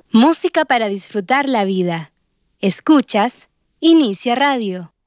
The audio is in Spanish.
Música para disfrutar la vida. Escuchas Inicia Radio.